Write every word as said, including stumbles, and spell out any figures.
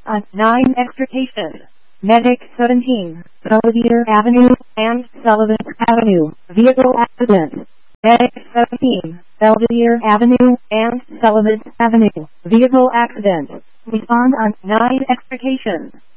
on nine extrication. Medic seventeen, Belvedere Avenue and Sullivan Avenue, vehicle accident. Medic seventeen, Belvedere Avenue and Sullivan Avenue, vehicle accident. Respond on nine extrication.